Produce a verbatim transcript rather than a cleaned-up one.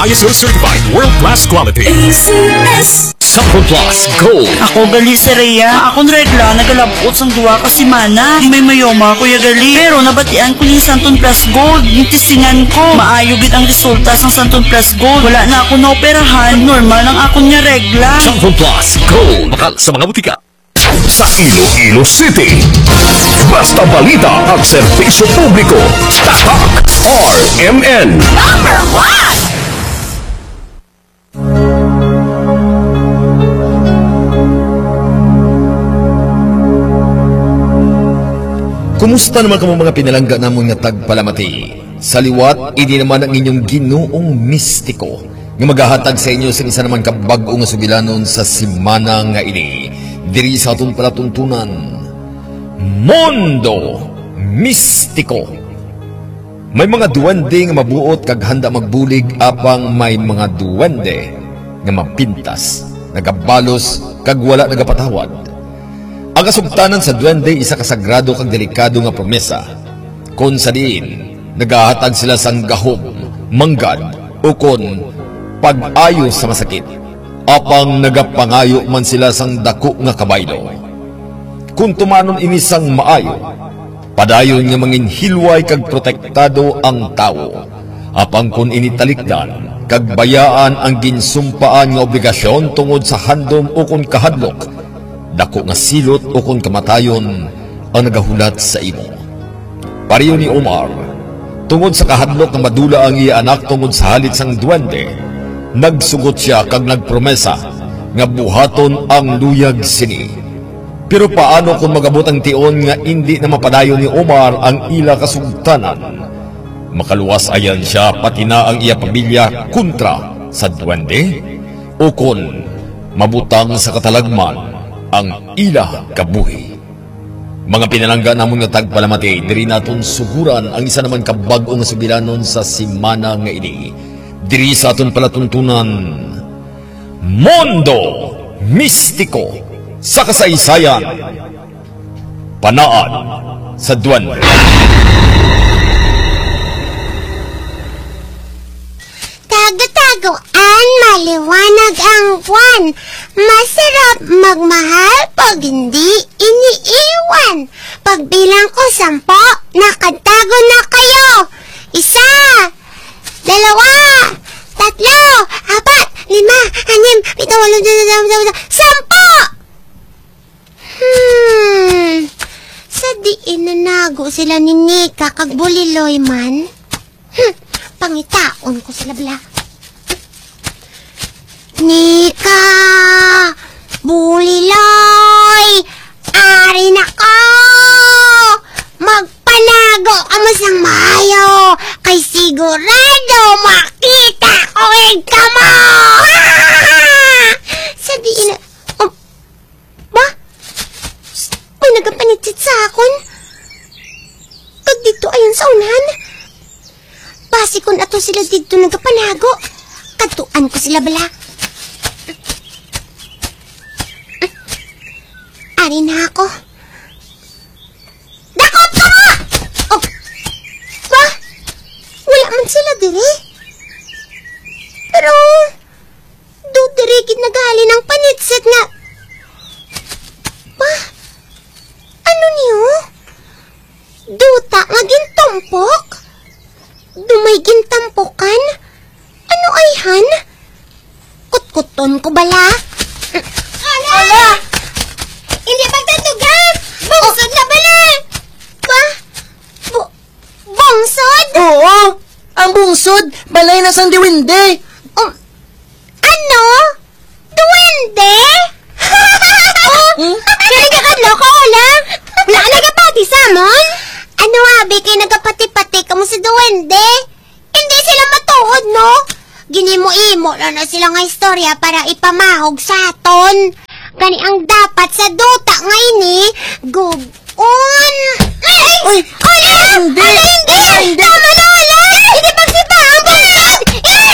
I S O certified world-class quality. A C S Sample Plus Gold. Ako gali si Rhea. Akong regla nagalabot sang duwa kasi mana. May mayoma kuya gali. Pero nabatian ko ni Santon Plus Gold. Yung testingan ko. Maayo gid ang resulta sang Santon Plus Gold. Wala na ako naoperahan. Normal lang akong niya regla. Sample Plus Gold. Bakal sa mga butika. Sa Iloilo City, basta balita at serbisyo publiko, tatak R M N number one. Kumusta naman kamo mga pinalangga namon nga tagpalamati? Sa liwat, ini naman ang inyong ginoong mistiko nga maghahatag sa inyo sa isa naman kabag-o nga sugilanon sa simana nga ini. Diri sa atong palatuntunan, Mondo Mistiko. May mga duwende nga mabuot kag handa magbulig apang may mga duwende nga mapintas, nagabalos kag wala nagapatawad. Ang kasugtanan sa duwende isa kasagrado kag delikado nga promesa. Kung sa diin, nagahatag sila sang gahom, manggad, o kon pag-ayo sa masakit. Apang nagapangayo man sila sang dako nga kabaylo. Kung tumanon ini sang maayo, padayon nga manginhilway kag protektado ang tao. Apang kung ini talikdan, kag bayaan ang ginsumpaan nga obligasyon tungod sa handom o kung kahadlok, dako nga silot o kung kamatayon ang nagahulat sa imo. Pariyo ni Omar, tungod sa kahadlok nga madula ang iya anak tungod sa halit sang duwende, nagsugot siya kag nagpromesa nga buhaton ang luyag sini. Pero paano kung magabot ang tion nga hindi na mapadayon ni Omar ang ila kasugtanan? Makaluwas ayan siya pati na ang iya pamilya kontra sa duwende? O kung mabutang sa katalagman ang ila kabuhi? Mga pinalangga namon nga tagpalamati, diri naton suguran ang isa naman kabag-o nga sugilanon sa simana nga ini. Diri sa aton palatuntunan, Mondo Mistiko sa kasaysayan, panaan sa duwende. Tago-tagoan, maliwanag ang buwan. Masarap magmahal pag hindi iniiwan. Pagbilang ko sampo, nakatago na kayo. Isa, dalawa, tatlo, apat, lima, anim, pito, walo, sampo! Hmm, sa diin na nago sila ni Nika kag Buliloy man. Hmm, pangitaon ko sila bala. Nika, Buliloy, ari na ko! Magpanago ka mo sang mayo, kay sigurado makita ko ka mo! Sa diin na... Oh, ba? May nagapanitsit sa akon? Kag dito ayon sa unahan? Basi kung ato sila dito nagapanago, katuan ko sila bala. Ari na ako. Dakot ka nga! Oh, ba? Wala man sila diri. Pero, do dirigid nagali ng panitsit nga. Ba? Ano niyo? Duta nga gintumpok? Dumay gintampokan? Ano ay han? Kutkuton ko bala? Ala! Ala! Hindi magtatuga! Bungsod oh. Na bala! Ba? Bu bungsod? Oo! Ang bungsod, balay na sang diwende! Um, ano? Duwende? Hmm? Kaya nagkadloko ko lang? Wala ka nagapati sa amon? Ano abi kay nagapati-pati ka mo sa duwende? Hindi sila matuod, no? Ginimo-imo lang na sila nga istorya para ipamahog sa aton. Gani ang dapat sa duta nga ini, gugon. Ay! Ay! Uy! Ala! Hindi! Ala, hindi! Hindi! Tama